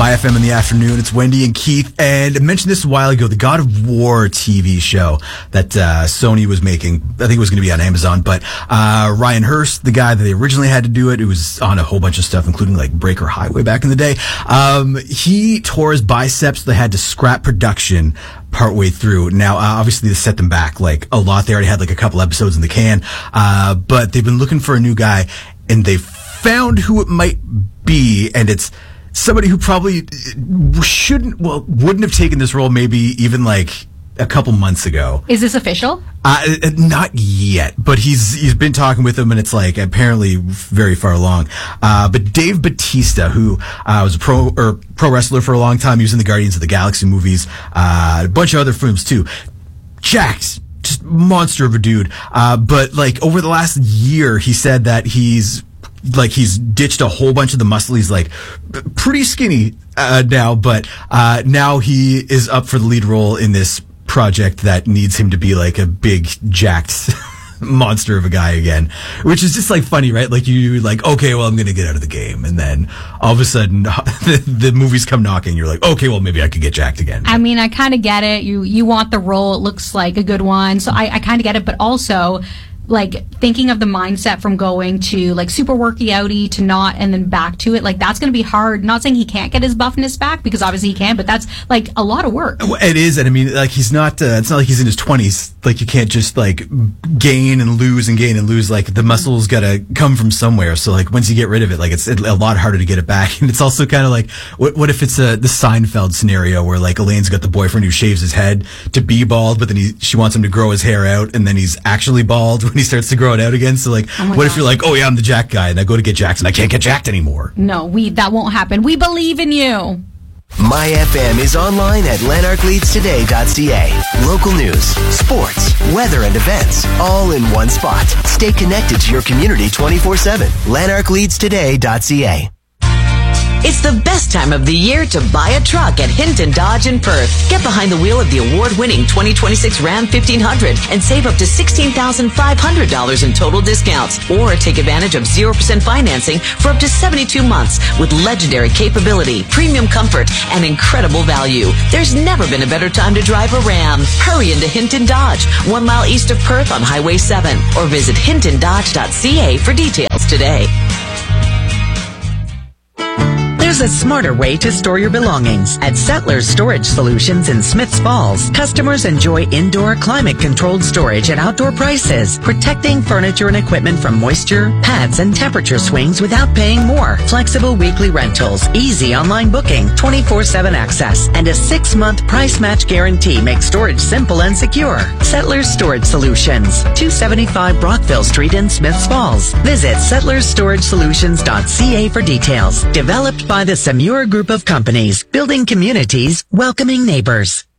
My FM in the afternoon. It's Wendy and Keith. And I mentioned this a while ago, the God of War TV show that Sony was making. I think it was going to be on Amazon. But Ryan Hurst, the guy that they originally had to do it, was on a whole bunch of stuff, including like Breaker Highway back in the day. He tore his biceps. So they had to scrap production partway through. Now, obviously, this set them back like a lot. They already had like a couple episodes in the can. But they've been looking for a new guy, and they found who it might be, and it's somebody who probably wouldn't have taken this role maybe even like a couple months ago. Is this official? Not yet, but he's been talking with him, and it's like apparently very far along. But Dave Bautista, who was a pro wrestler for a long time, he was in the Guardians of the Galaxy movies, a bunch of other films too. Jacked, just monster of a dude. But like over the last year, he said that he's ditched a whole bunch of the muscle. He's like pretty skinny now, but now he is up for the lead role in this project that needs him to be like a big jacked monster of a guy again, which is just like funny, right? Like you like, okay, well, I'm going to get out of the game. And then all of a sudden the movies come knocking. You're like, okay, well, maybe I could get jacked again. I mean, I kind of get it. You want the role. It looks like a good one. So I kind of get it. But also, like, thinking of the mindset from going to like super worky outy to not and then back to it, like that's going to be hard. Not saying he can't get his buffness back, because obviously he can, but that's like a lot of work. It is. And I mean, like he's not, it's not like he's in his 20s. Like you can't just like gain and lose and gain and lose. Like the muscle's got to come from somewhere. So like once you get rid of it, like it's a lot harder to get it back. And it's also kind of like, what if it's the Seinfeld scenario where like Elaine's got the boyfriend who shaves his head to be bald, but then she wants him to grow his hair out, and then he's actually bald when he starts to grow it out again. So like, what if you're like, oh yeah, I'm the jacked guy, and I go to get jacked and I can't get jacked anymore? No, that won't happen. We believe in you. My FM is online at lanarkleadstoday.ca. Local news, sports, weather, and events, all in one spot. Stay connected to your community 24/7. lanarkleadstoday.ca. It's the best time of the year to buy a truck at Hinton Dodge in Perth. Get behind the wheel of the award-winning 2026 Ram 1500 and save up to $16,500 in total discounts. Or take advantage of 0% financing for up to 72 months with legendary capability, premium comfort, and incredible value. There's never been a better time to drive a Ram. Hurry into Hinton Dodge, 1 mile east of Perth on Highway 7, or visit hintondodge.ca for details today. There's a smarter way to store your belongings. At Settlers Storage Solutions in Smiths Falls, customers enjoy indoor climate-controlled storage at outdoor prices, protecting furniture and equipment from moisture, pads, and temperature swings without paying more. Flexible weekly rentals, easy online booking, 24/7 access, and a 6-month price match guarantee make storage simple and secure. Settlers Storage Solutions, 275 Brockville Street in Smiths Falls. Visit settlersstorage-solutions.ca for details. Developed by the Samura Group of Companies, building communities, welcoming neighbors.